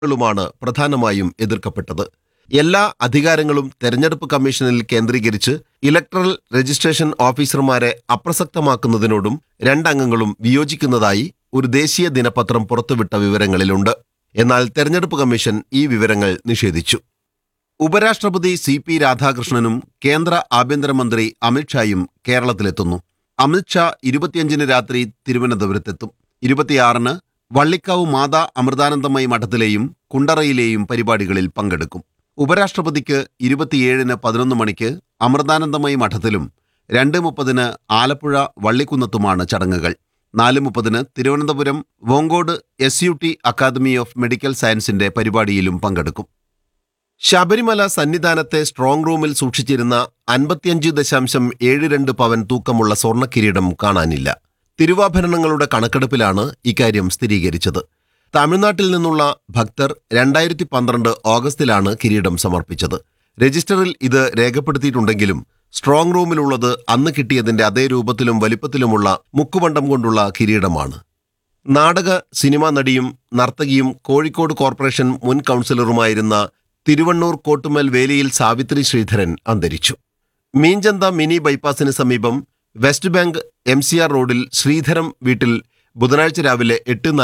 ളുമാണ് പ്രധാനമായും എതിർക്കപ്പെട്ടത്. എല്ലാ അധികാരങ്ങളും തെരഞ്ഞെടുപ്പ് കമ്മീഷനിൽ കേന്ദ്രീകരിച്ച് ഇലക്ടറൽ രജിസ്ട്രേഷൻ ഓഫീസർമാരെ അപ്രസക്തമാക്കുന്നതിനോടും രണ്ടംഗങ്ങളും വിയോജിക്കുന്നതായി ഒരു ദേശീയ ദിനപത്രം പുറത്തുവിട്ട വിവരങ്ങളിലുണ്ട്. എന്നാൽ തെരഞ്ഞെടുപ്പ് കമ്മീഷൻ ഈ വിവരങ്ങൾ നിഷേധിച്ചു. ഉപരാഷ്ട്രപതി CP രാധാകൃഷ്ണനും കേന്ദ്ര ആഭ്യന്തരമന്ത്രി അമിത്ഷായും കേരളത്തിലെത്തുന്നു. അമിത്ഷാ 25-ന് രാത്രി തിരുവനന്തപുരത്തെത്തും. 26-ന് വള്ളിക്കാവ് മാതാ അമൃതാനന്ദമയി മഠത്തിലെയും കുണ്ടറയിലെയും പരിപാടികളിൽ പങ്കെടുക്കും. ഉപരാഷ്ട്രപതിക്ക് 27-ന് 11 മണിക്ക് അമൃതാനന്ദമയി മഠത്തിലും 2:30-ന് ആലപ്പുഴ വള്ളിക്കുന്നത്തുമാണ് ചടങ്ങുകൾ. 4:30-ന് Thiruvananthapuram വോങ്കോട് SUT academy of medical സയൻസിന്റെ പരിപാടിയിലും പങ്കെടുക്കും. ശബരിമല സന്നിധാനത്തെ സ്ട്രോങ് റൂമിൽ സൂക്ഷിച്ചിരുന്ന 55.72 പവൻ തൂക്കമുള്ള സ്വർണ്ണക്കിരീടം കാണാനില്ല. തിരുവാഭരണങ്ങളുടെ കണക്കെടുപ്പിലാണ് ഇക്കാര്യം സ്ഥിരീകരിച്ചത്. തമിഴ്നാട്ടിൽ നിന്നുള്ള ഭക്തർ 2012 ഓഗസ്റ്റിലാണ് കിരീടം സമർപ്പിച്ചത്. രജിസ്റ്ററിൽ ഇത് രേഖപ്പെടുത്തിയിട്ടുണ്ടെങ്കിലും സ്ട്രോങ് റൂമിലുള്ളത് അന്ന് കിട്ടിയതിന്റെ അതേ രൂപത്തിലും വലിപ്പത്തിലുമുള്ള മുക്കുപണ്ടം കൊണ്ടുള്ള കിരീടമാണ്. നാടക സിനിമാ നടിയും നർത്തകിയും കോഴിക്കോട് കോർപ്പറേഷൻ മുൻ കൗൺസിലറുമായിരുന്ന തിരുവണ്ണൂർ കോട്ടുമൽ വേലിയിൽ സാവിത്രി ശ്രീധരൻ അന്തരിച്ചു. മീഞ്ചന്ത മിനി ബൈപ്പാസിന് സമീപം വെസ്റ്റ് ബാങ്ക് MCR റോഡിൽ ശ്രീധരം വീട്ടിൽ ബുധനാഴ്ച രാവിലെ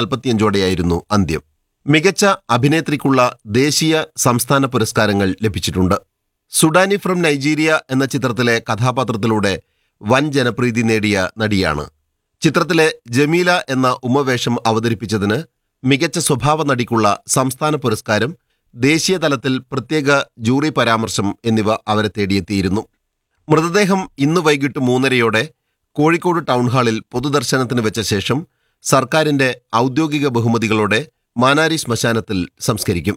8:45 അന്ത്യം. മികച്ച അഭിനേത്രിക്കുള്ള ദേശീയ സംസ്ഥാന പുരസ്കാരങ്ങൾ ലഭിച്ചിട്ടുണ്ട്. സുഡാനി ഫ്രം നൈജീരിയ എന്ന ചിത്രത്തിലെ കഥാപാത്രത്തിലൂടെ വൻ ജനപ്രീതി നേടിയ നടിയാണ്. ചിത്രത്തിലെ ജമീല എന്ന ഉമവേഷം അവതരിപ്പിച്ചതിന് മികച്ച സ്വഭാവ നടിക്കുള്ള സംസ്ഥാന പുരസ്കാരം, ദേശീയ തലത്തിൽ പ്രത്യേക ജൂറി പരാമർശം എന്നിവ അവരെ തേടിയെത്തിയിരുന്നു. മൃതദേഹം ഇന്ന് വൈകിട്ട് 3:30 കോഴിക്കോട് ടൗൺഹാളിൽ പൊതുദർശനത്തിന് വെച്ച ശേഷം സർക്കാരിന്റെ ഔദ്യോഗിക ബഹുമതികളോടെ മാനാരി ശ്മശാനത്തിൽ സംസ്കരിക്കും.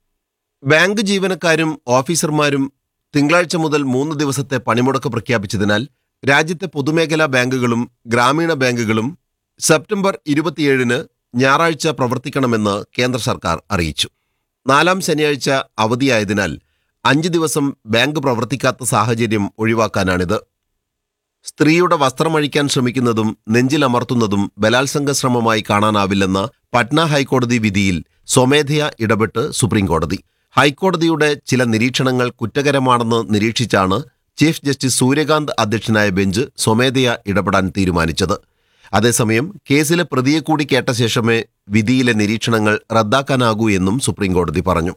ബാങ്ക് ജീവനക്കാരും ഓഫീസർമാരും തിങ്കളാഴ്ച മുതൽ 3 ദിവസത്തെ പണിമുടക്ക് പ്രഖ്യാപിച്ചതിനാൽ രാജ്യത്തെ പൊതുമേഖലാ ബാങ്കുകളും ഗ്രാമീണ ബാങ്കുകളും സെപ്റ്റംബർ 27-ന് ഞായറാഴ്ച പ്രവർത്തിക്കണമെന്ന് കേന്ദ്ര സർക്കാർ അറിയിച്ചു. 4-ാം ശനിയാഴ്ച അവധിയായതിനാൽ 5 ദിവസം ബാങ്ക് പ്രവർത്തിക്കാത്ത സാഹചര്യം ഒഴിവാക്കാനാണിത്. സ്ത്രീയുടെ വസ്ത്രമഴിക്കാൻ ശ്രമിക്കുന്നതും നെഞ്ചിലമർത്തുന്നതും ബലാത്സംഗ ശ്രമമായി കാണാനാവില്ലെന്ന പട്ന ഹൈക്കോടതി വിധിയിൽ സ്വമേധയാ ഇടപെട്ട് സുപ്രീംകോടതി. ഹൈക്കോടതിയുടെ ചില നിരീക്ഷണങ്ങൾ കുറ്റകരമാണെന്ന് നിരീക്ഷിച്ചാണ് ചീഫ് ജസ്റ്റിസ് സൂര്യകാന്ത് അധ്യക്ഷനായ ബെഞ്ച് സ്വമേധയാ ഇടപെടാൻ തീരുമാനിച്ചത്. അതേസമയം കേസിലെ പ്രതിയെ കൂടി കേട്ട ശേഷമേ വിധിയിലെ നിരീക്ഷണങ്ങൾ റദ്ദാക്കാനാകൂ എന്നും സുപ്രീംകോടതി പറഞ്ഞു.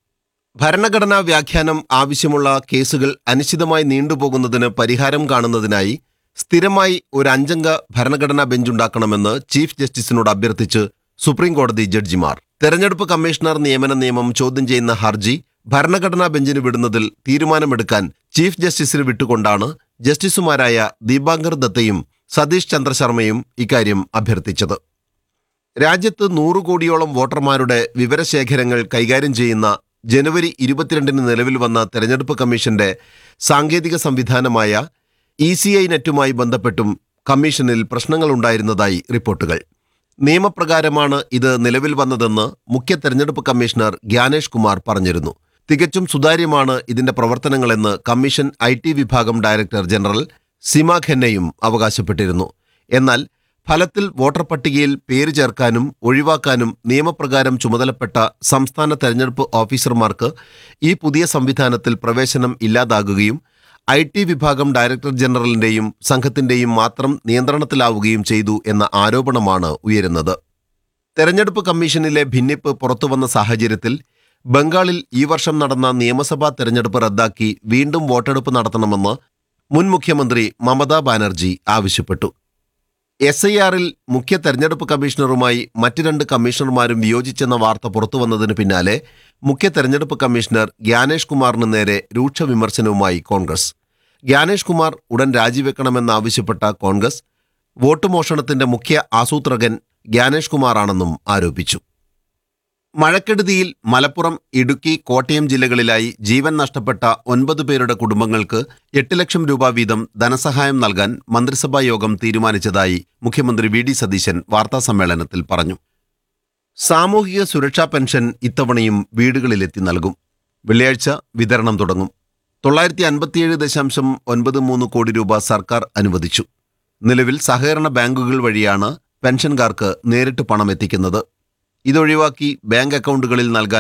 ഭരണഘടനാ വ്യാഖ്യാനം ആവശ്യമുള്ള കേസുകൾ അനിശ്ചിതമായി നീണ്ടുപോകുന്നതിന് പരിഹാരം കാണുന്നതിനായി സ്ഥിരമായി ഒരു 5-അംഗ ഭരണഘടനാ ബെഞ്ചുണ്ടാക്കണമെന്ന് ചീഫ് ജസ്റ്റിസിനോട് അഭ്യർത്ഥിച്ച് സുപ്രീംകോടതി ജഡ്ജിമാർ. തെരഞ്ഞെടുപ്പ് കമ്മീഷണർ നിയമന നിയമം ചോദ്യം ചെയ്യുന്ന ഹർജി ഭരണഘടനാ ബെഞ്ചിന് വിടുന്നതിൽ തീരുമാനമെടുക്കാൻ ചീഫ് ജസ്റ്റിസിന് വിട്ടുകൊണ്ടാണ് ജസ്റ്റിസുമാരായ ദീപാങ്കർ ദത്തയും സതീഷ് ചന്ദ്ര ശർമ്മയും ഇക്കാര്യം അഭ്യർത്ഥിച്ചത്. രാജ്യത്ത് 100 കോടിയോളം വോട്ടർമാരുടെ വിവരശേഖരങ്ങൾ കൈകാര്യം ചെയ്യുന്ന ജനുവരി 22-ന് നിലവിൽ വന്ന തെരഞ്ഞെടുപ്പ് കമ്മീഷന്റെ സാങ്കേതിക സംവിധാനമായ ECI നെറ്റുമായി ബന്ധപ്പെട്ടും കമ്മീഷനിൽ പ്രശ്നങ്ങളുണ്ടായിരുന്നതായി റിപ്പോർട്ടുകൾ. നിയമപ്രകാരമാണ് ഇത് നിലവിൽ വന്നതെന്ന് മുഖ്യ തെരഞ്ഞെടുപ്പ് കമ്മീഷണർ ഗ്യാനേഷ് കുമാർ പറഞ്ഞിരുന്നു. തികച്ചും സുതാര്യമാണ് ഇതിന്റെ പ്രവർത്തനങ്ങളെന്ന് കമ്മീഷൻ IT വിഭാഗം ഡയറക്ടർ ജനറൽ സിമ ഖന്നയും അവകാശപ്പെട്ടിരുന്നു. എന്നാൽ ഫലത്തിൽ വോട്ടർ പട്ടികയിൽ പേര് ചേർക്കാനും ഒഴിവാക്കാനും നിയമപ്രകാരം ചുമതലപ്പെട്ട സംസ്ഥാന തെരഞ്ഞെടുപ്പ് ഓഫീസർമാർക്ക് ഈ പുതിയ സംവിധാനത്തിൽ പ്രവേശനം ഇല്ലാതാകുകയും IT വിഭാഗം ഡയറക്ടർ ജനറലിന്റെയും സംഘത്തിന്റെയും മാത്രം നിയന്ത്രണത്തിലാവുകയും ചെയ്തു എന്ന ആരോപണമാണ് ഉയരുന്നത്. തെരഞ്ഞെടുപ്പ് കമ്മീഷനിലെ ഭിന്നിപ്പ് പുറത്തുവന്ന സാഹചര്യത്തിൽ ബംഗാളിൽ ഈ വർഷം നടന്ന നിയമസഭാ തെരഞ്ഞെടുപ്പ് റദ്ദാക്കി വീണ്ടും വോട്ടെടുപ്പ് നടത്തണമെന്ന് മുൻ മുഖ്യമന്ത്രി മമതാ ബാനർജി ആവശ്യപ്പെട്ടു. SIR-ൽ മുഖ്യ തെരഞ്ഞെടുപ്പ് കമ്മീഷണറുമായി മറ്റ് 2 കമ്മീഷണർമാരും വിയോജിച്ചെന്ന വാർത്ത പുറത്തുവന്നതിന് പിന്നാലെ മുഖ്യ തെരഞ്ഞെടുപ്പ് കമ്മീഷണർ ഗ്യാനേഷ് കുമാറിന് നേരെ രൂക്ഷ വിമർശനവുമായി കോൺഗ്രസ്. ഗ്യാനേഷ് കുമാർ ഉടൻ രാജിവെക്കണമെന്നാവശ്യപ്പെട്ട കോൺഗ്രസ് വോട്ട് മോഷണത്തിന്റെ മുഖ്യ ആസൂത്രകൻ ഗ്യാനേഷ് കുമാറാണെന്നും ആരോപിച്ചു. മഴക്കെടുതിയിൽ മലപ്പുറം, ഇടുക്കി, കോട്ടയം ജില്ലകളിലായി ജീവൻ നഷ്ടപ്പെട്ട 9 പേരുടെ കുടുംബങ്ങൾക്ക് 8 ലക്ഷം രൂപ വീതം ധനസഹായം നൽകാൻ മന്ത്രിസഭാ യോഗം തീരുമാനിച്ചതായി മുഖ്യമന്ത്രി VD സതീശൻ വാർത്താസമ്മേളനത്തിൽ പറഞ്ഞു. സാമൂഹിക സുരക്ഷാ പെൻഷൻ ഇത്തവണയും വീടുകളിലെത്തി നൽകും. വെള്ളിയാഴ്ച വിതരണം തുടങ്ങും. 957.93 കോടി രൂപ സർക്കാർ അനുവദിച്ചു. നിലവിൽ സഹകരണ ബാങ്കുകൾ വഴിയാണ് പെൻഷൻകാർക്ക് നേരിട്ട് പണം എത്തിക്കുന്നത്. ഇതൊഴിവാക്കി ബാങ്ക് അക്കൗണ്ടുകളിൽ നൽകാൻ